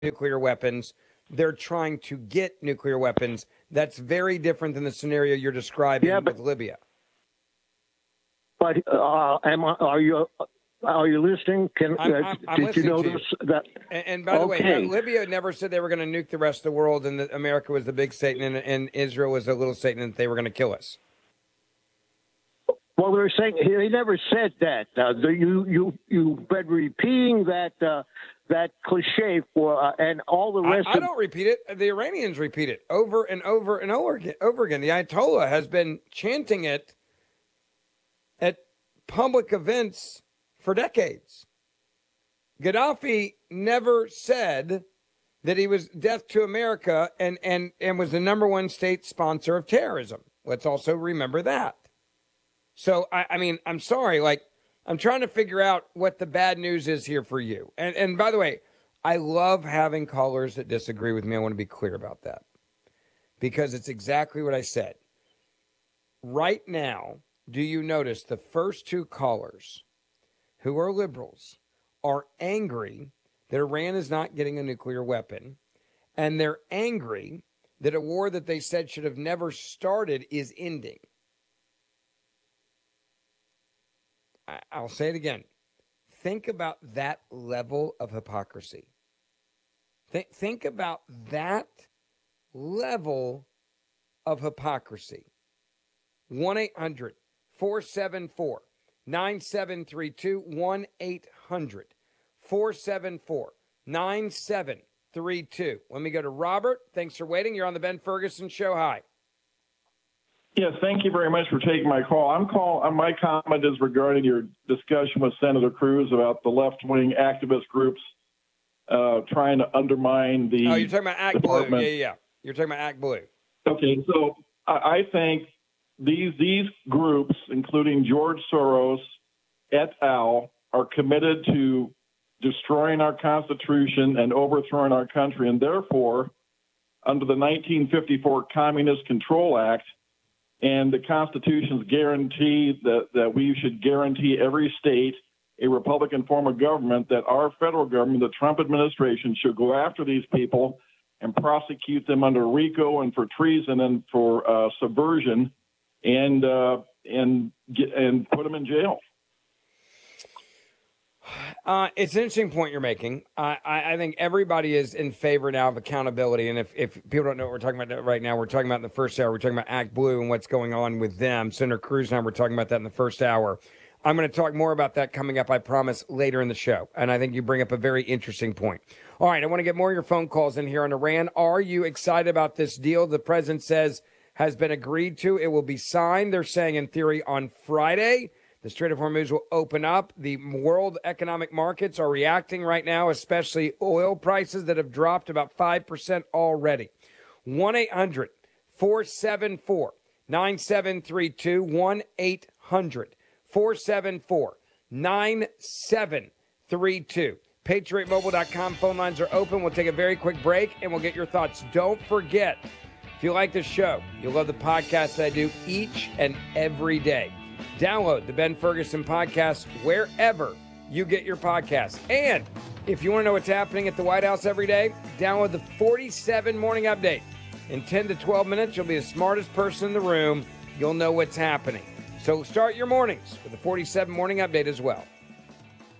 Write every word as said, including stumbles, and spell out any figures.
nuclear weapons. They're trying to get nuclear weapons. That's very different than the scenario you're describing yeah, but, with Libya. But uh, am I, are you are you listening? Can I'm, uh, I'm, I'm did you listening to notice you. that? And, and by the okay. way, Libya never said they were going to nuke the rest of the world, and that America was the big Satan, and, and Israel was the little Satan, and they were going to kill us. Well, they're saying he never said that. Uh, the, you you you've been repeating that uh, that cliche for uh, and all the rest. I, I of... don't repeat it. The Iranians repeat it over and over and over again. Over again. The Ayatollah has been chanting it at public events for decades. Gaddafi never said that he was death to America and, and, and was the number one state sponsor of terrorism. Let's also remember that. So, I, I mean, I'm sorry. Like, I'm trying to figure out what the bad news is here for you. And, and by the way, I love having callers that disagree with me. I want to be clear about that because it's exactly what I said. Right now, do you notice the first two callers who are liberals are angry that Iran is not getting a nuclear weapon, and they're angry that a war that they said should have never started is ending. I'll say it again. Think about that level of hypocrisy. Think, think about that level of hypocrisy. one eight hundred four seven four nine seven three two. one eight hundred four seven four nine seven three two. Let me go to Robert. Thanks for waiting. You're on the Ben Ferguson Show. Hi. Yes, thank you very much for taking my call. I'm call. My comment is regarding your discussion with Senator Cruz about the left-wing activist groups uh, trying to undermine the. Oh, you're talking about Act department. Blue. Yeah, yeah, yeah. You're talking about Act Blue. Okay, so I, I think these these groups, including George Soros et al., are committed to destroying our Constitution and overthrowing our country, and therefore, under the nineteen fifty-four Communist Control Act, and the Constitution's guarantee that, that we should guarantee every state a Republican form of government, that our federal government, the Trump administration, should go after these people and prosecute them under RICO and for treason and for uh, subversion and uh, and get, and put them in jail. Uh, it's an interesting point you're making. Uh, I, I think everybody is in favor now of accountability. And if, if people don't know what we're talking about right now, we're talking about in the first hour, we're talking about Act Blue and what's going on with them. Senator Cruz and I were talking about that in the first hour. I'm going to talk more about that coming up, I promise, later in the show. And I think you bring up a very interesting point. All right, I want to get more of your phone calls in here on Iran. Are you excited about this deal the president says has been agreed to? It will be signed, they're saying, in theory, on Friday. The Strait of Hormuz will open up. The world economic markets are reacting right now, especially oil prices that have dropped about five percent already. one eight hundred four seven four nine seven three two. one eight hundred four seven four nine seven three two. Patriot Mobile dot com phone lines are open. We'll take a very quick break, and we'll get your thoughts. Don't forget, if you like this show, you'll love the podcast that I do each and every day. Download the Ben Ferguson podcast wherever you get your podcasts. And if you want to know what's happening at the White House every day, download the forty-seven Morning Update. In ten to twelve minutes, you'll be the smartest person in the room. You'll know what's happening. So start your mornings with the forty-seven Morning Update as well.